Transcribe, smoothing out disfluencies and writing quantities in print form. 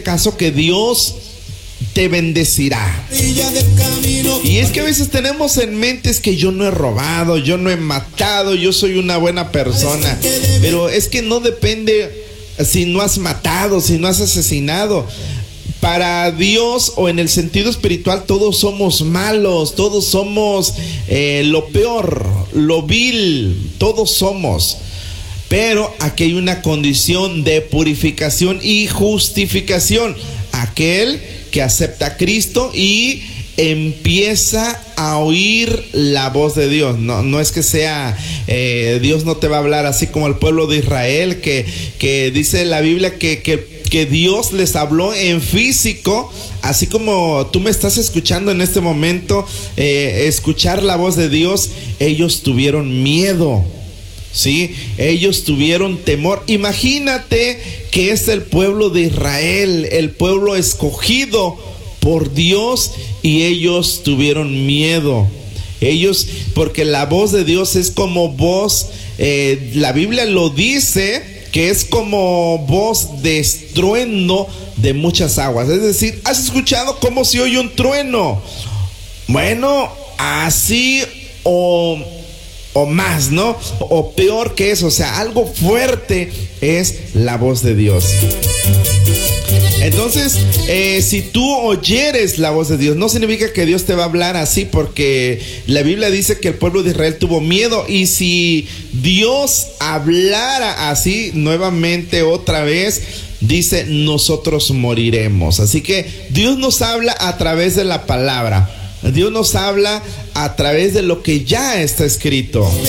acaso que Dios te bendecirá. Y es que a veces tenemos en mente es que yo no he robado, yo no he matado, yo soy una buena persona. Pero es que no depende si no has matado, si no has asesinado. Para Dios, o en el sentido espiritual, todos somos malos, todos somos lo peor, lo vil, todos somos. Pero aquí hay una condición de purificación y justificación. Aquel que acepta a Cristo y empieza a oír la voz de Dios. No es que sea, Dios no te va a hablar así como el pueblo de Israel, que dice la Biblia que Dios les habló en físico, así como tú me estás escuchando en este momento, escuchar la voz de Dios. Ellos tuvieron miedo, ¿sí? Ellos tuvieron temor. Imagínate que es el pueblo de Israel, el pueblo escogido por Dios, y ellos tuvieron miedo. Ellos, porque la voz de Dios es como voz, la Biblia lo dice, que es como voz de estruendo de muchas aguas. Es decir, ¿has escuchado cómo se oye un trueno? Bueno, así o más, ¿no? O peor que eso, o sea, algo fuerte es la voz de Dios. Entonces, si tú oyeres la voz de Dios, no significa que Dios te va a hablar así, porque la Biblia dice que el pueblo de Israel tuvo miedo. Y si Dios hablara así nuevamente otra vez, dice, nosotros moriremos. Así que Dios nos habla a través de la palabra. Dios nos habla a través de lo que ya está escrito.